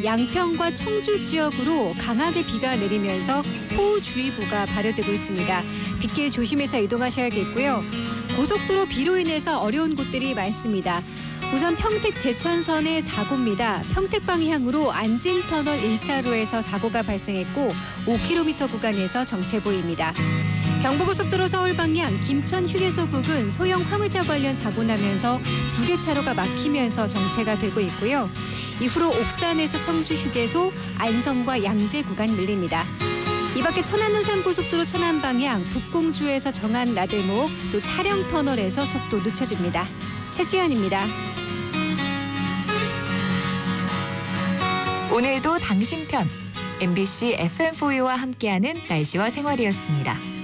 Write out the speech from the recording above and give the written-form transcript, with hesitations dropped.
양평과 청주 지역으로 강하게 비가 내리면서 호우주의보가 발효되고 있습니다. 빗길 조심해서 이동하셔야겠고요. 고속도로 비로 인해서 어려운 곳들이 많습니다. 우선 평택 제천선의 사고입니다. 평택 방향으로 안진터널 1차로에서 사고가 발생했고 5km 구간에서 정체 보입니다. 경부고속도로 서울 방향 김천 휴게소 부근 소형 화물차 관련 사고 나면서 2개 차로가 막히면서 정체가 되고 있고요. 이후로 옥산에서 청주 휴게소, 안성과 양재 구간 밀립니다. 이 밖에 천안-울산-고속도로 천안 방향 북공주에서 정안 나들목, 또 차량터널에서 속도 늦춰집니다. 최지연입니다. 오늘도 당신 편 MBC FM4U와 함께하는 날씨와 생활이었습니다.